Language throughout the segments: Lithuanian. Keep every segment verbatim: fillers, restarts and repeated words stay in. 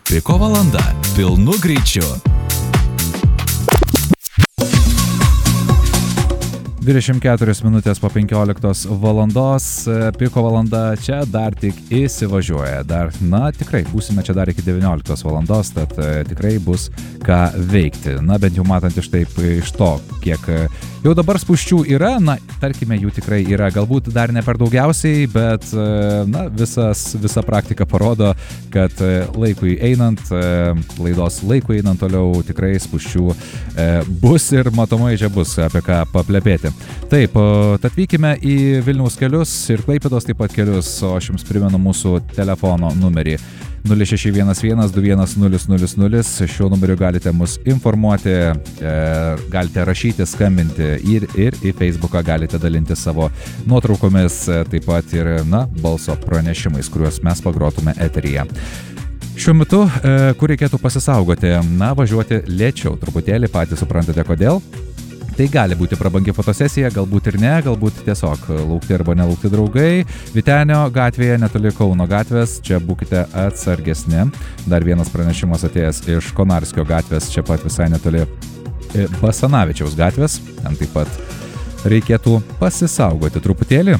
Piko valanda pilnu greičiu. dvidešimt keturios minutės po penkioliktos valandos, Piko valanda čia dar tik įsivažiuoja. Dar, na, tikrai, būsime čia dar iki devynioliktos valandos, tad tikrai bus ką veikti. Na, bent jau matant iš taip, iš to, kiek jau dabar spūsčių yra, na, tarkime, jų tikrai yra, galbūt dar ne per daugiausiai, bet, na, visas, visa praktika parodo, kad laikui einant, laidos laikui einant toliau tikrai spūsčių bus ir matomai čia bus apie ką paplepėti. Taip, tad vykime į Vilniaus kelius ir Klaipėdos taip pat kelius, o aš jums primenu mūsų telefono numerį nulis šeši vienas vienas du vienas nulis nulis nulis. Šiuo numeriu galite mus informuoti, e, galite rašyti, skambinti ir, ir į Facebooką galite dalinti savo nuotraukomis, taip pat ir, na, balso pranešimais, kuriuos mes pagrotume eteryje. Šiuo metu, e, kur reikėtų pasisaugoti, na, važiuoti lėčiau, truputėlį patys suprantate kodėl. Tai gali būti prabangi fotosesija, galbūt ir ne, galbūt tiesiog laukti arba nelaukti draugai. Vytenio gatvėje, netoli Kauno gatvės, čia būkite atsargesni. Dar vienas pranešimas atėjęs iš Konarskio gatvės, čia pat visai netoli Basanavičiaus gatvės. Ten taip pat reikėtų pasisaugoti truputėlį.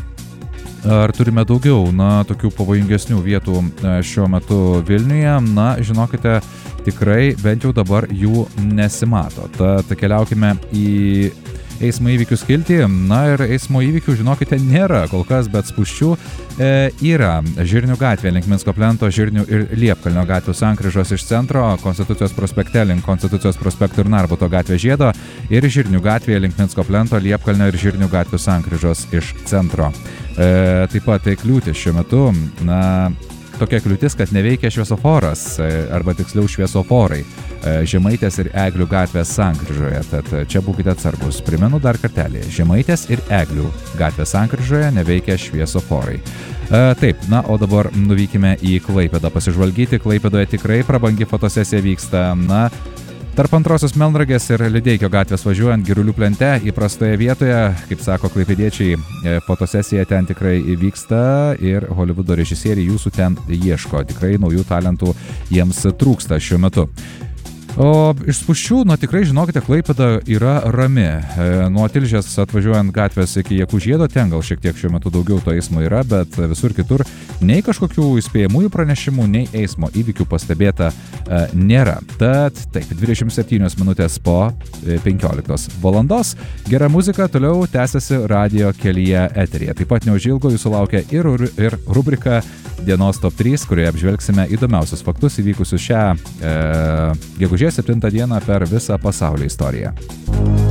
Ar turime daugiau, na, tokių pavojingesnių vietų šiuo metu Vilniuje? Na, žinokite, tikrai bent jau dabar jų nesimato. Tad keliaukime į eismo įvykių skiltį. Na ir eismo įvykių, žinokite, nėra kol kas, bet spūsčių e, yra. Žirnių gatvė link Minsko plento, Žirnių ir Liepkalnio gatvių sankryžos iš centro, Konstitucijos prospekte link Konstitucijos prospekto ir Narbuto gatvė žiedo ir Žirnių gatvė link Minsko plento, Liepkalnio ir Žirnių gatvių sankryžos iš centro. E, taip pat tai kliūtis šiuo metu, na, tokia kliūtis, kad neveikia šviesoforas, arba tiksliau šviesoforai Žemaitės ir Eglių gatvės sankryžoje, tad čia būkite atsargus. Primenu dar kartelį, Žemaitės ir Eglių gatvės sankryžoje neveikia šviesoforai. E, taip, na, o dabar nuvykime į Klaipėdą pasižvalgyti. Klaipėdoje tikrai prabangi fotosesija vyksta, na, tarp Antrosios Melnragės ir Lideikio gatvės važiuojant Girulių plente įprastoje vietoje, kaip sako klaipėdiečiai, fotosesija ten tikrai vyksta ir Holivudo režisieriai jūsų ten ieško. Tikrai naujų talentų jiems trūksta šiuo metu. O iš spūsčių, na tikrai žinokite, Klaipėda yra rami. E, nuo Tilžės atvažiuojant gatvės iki Jakų žiedo, ten gal šiek tiek šiuo metu daugiau to eismo yra, bet visur kitur nei kažkokių įspėjamųjų pranešimų, nei eismo įvykių pastebėta e, nėra. Tad taip, dvidešimt septynios minutės po penkioliktos valandos. Gera muzika toliau tęsiasi radio kelyje eteryje. Taip pat neužilgo jūsų laukia ir, ir rubrika Dienos top trys, kurioje apžvelgsime įdomiausius faktus įvykusius šią e, gegužės septintą dieną per visą pasaulio istoriją.